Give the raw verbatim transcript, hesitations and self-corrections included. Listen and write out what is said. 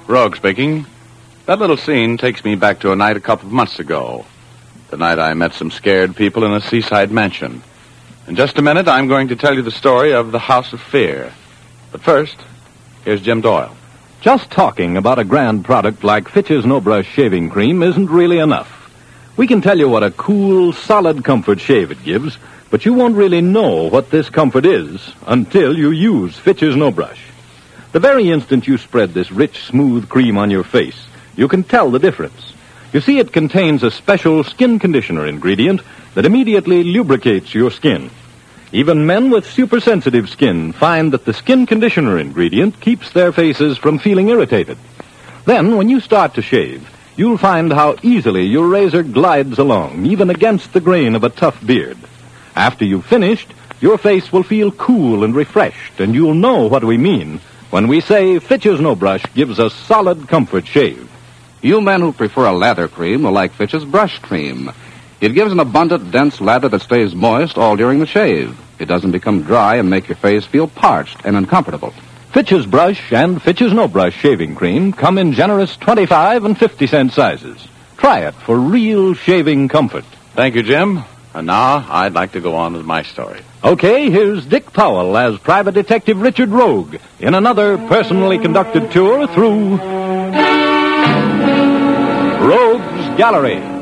Rogue speaking. That little scene takes me back to a night a couple of months ago. The night I met some scared people in a seaside mansion. In just a minute, I'm going to tell you the story of the House of Fear. But first, here's Jim Doyle. Just talking about a grand product like Fitch's No Brush Shaving Cream isn't really enough. We can tell you what a cool, solid comfort shave it gives, but you won't really know what this comfort is until you use Fitch's No Brush. The very instant you spread this rich, smooth cream on your face, you can tell the difference. You see, it contains a special skin conditioner ingredient that immediately lubricates your skin. Even men with super-sensitive skin find that the skin conditioner ingredient keeps their faces from feeling irritated. Then, when you start to shave, you'll find how easily your razor glides along, even against the grain of a tough beard. After you've finished, your face will feel cool and refreshed, and you'll know what we mean when we say Fitch's No Brush gives a solid comfort shave. You men who prefer a lather cream will like Fitch's Brush Cream. It gives an abundant, dense lather that stays moist all during the shave. It doesn't become dry and make your face feel parched and uncomfortable. Fitch's Brush and Fitch's No Brush Shaving Cream come in generous twenty-five and fifty cent sizes. Try it for real shaving comfort. Thank you, Jim. And now I'd like to go on with my story. Okay, here's Dick Powell as Private Detective Richard Rogue in another personally conducted tour through Rogue's Gallery.